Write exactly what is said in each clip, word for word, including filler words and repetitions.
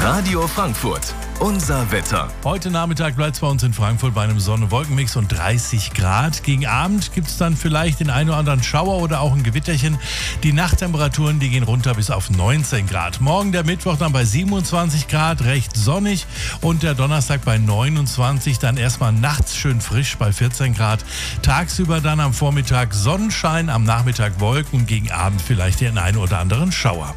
Radio Frankfurt, unser Wetter. Heute Nachmittag bleibt es bei uns in Frankfurt bei einem Sonne-Wolken-Mix und dreißig Grad. Gegen Abend gibt es dann vielleicht den einen oder anderen Schauer oder auch ein Gewitterchen. Die Nachttemperaturen, die gehen runter bis auf neunzehn Grad. Morgen der Mittwoch dann bei siebenundzwanzig Grad, recht sonnig. Und der Donnerstag bei neunundzwanzig, dann erstmal nachts schön frisch bei vierzehn Grad. Tagsüber dann am Vormittag Sonnenschein, am Nachmittag Wolken und gegen Abend vielleicht den einen oder anderen Schauer.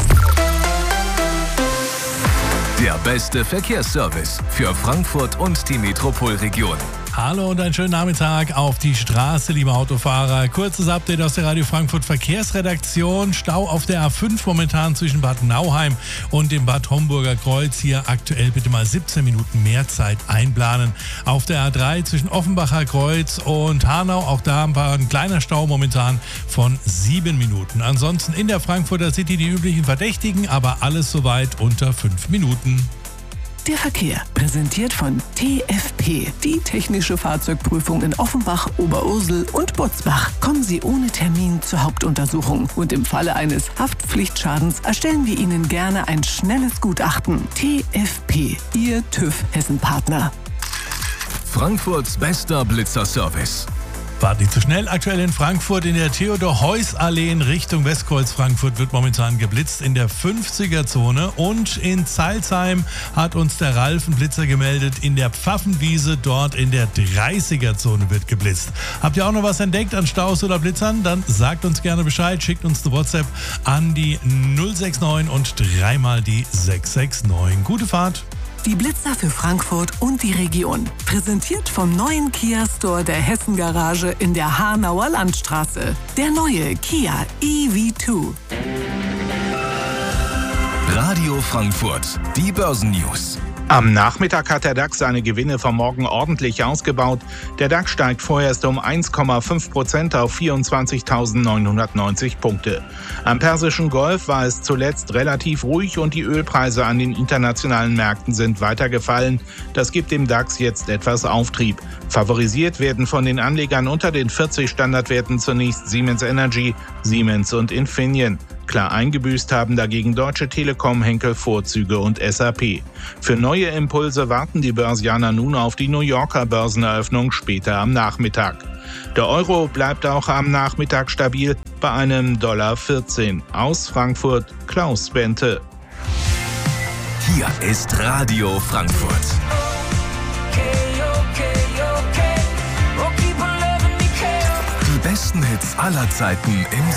Der beste Verkehrsservice für Frankfurt und die Metropolregion. Hallo und einen schönen Nachmittag auf die Straße, liebe Autofahrer. Kurzes Update aus der Radio Frankfurt Verkehrsredaktion. Stau auf der A fünf momentan zwischen Bad Nauheim und dem Bad Homburger Kreuz. Hier aktuell bitte mal siebzehn Minuten mehr Zeit einplanen. Auf der A drei zwischen Offenbacher Kreuz und Hanau, auch da war ein kleiner Stau momentan von sieben Minuten. Ansonsten in der Frankfurter City die üblichen Verdächtigen, aber alles soweit unter fünf Minuten. Der Verkehr, präsentiert von T F P, die technische Fahrzeugprüfung in Offenbach, Oberursel und Butzbach. Kommen Sie ohne Termin zur Hauptuntersuchung und im Falle eines Haftpflichtschadens erstellen wir Ihnen gerne ein schnelles Gutachten. T F P, Ihr TÜV Hessen-Partner. Frankfurts bester Blitzerservice. Fahrt nicht zu schnell. Aktuell in Frankfurt in der Theodor-Heuss-Allee in Richtung Westkreuz Frankfurt wird momentan geblitzt in der fünfziger-Zone. Und in Zeilsheim hat uns der Ralf einen Blitzer gemeldet. In der Pfaffenwiese dort in der dreißiger-Zone wird geblitzt. Habt ihr auch noch was entdeckt an Staus oder Blitzern? Dann sagt uns gerne Bescheid. Schickt uns eine WhatsApp an die null sechs neun und dreimal die sechs sechs neun. Gute Fahrt! Die Blitzer für Frankfurt und die Region. Präsentiert vom neuen Kia Store der Hessen Garage in der Hanauer Landstraße. Der neue Kia E V zwei. Radio Frankfurt, die Börsennews. Am Nachmittag hat der DAX seine Gewinne vom Morgen ordentlich ausgebaut. Der DAX steigt vorerst um eins Komma fünf Prozent auf vierundzwanzigtausendneunhundertneunzig Punkte. Am Persischen Golf war es zuletzt relativ ruhig und die Ölpreise an den internationalen Märkten sind weiter gefallen. Das gibt dem DAX jetzt etwas Auftrieb. Favorisiert werden von den Anlegern unter den vierzig Standardwerten zunächst Siemens Energy, Siemens und Infineon. Klar eingebüßt haben dagegen Deutsche Telekom, Henkel Vorzüge und S A P. Für neue Impulse warten die Börsianer nun auf die New Yorker Börseneröffnung später am Nachmittag. Der Euro bleibt auch am Nachmittag stabil bei einem Dollar vierzehn. Aus Frankfurt, Klaus Bente. Hier ist Radio Frankfurt. Die besten Hits aller Zeiten im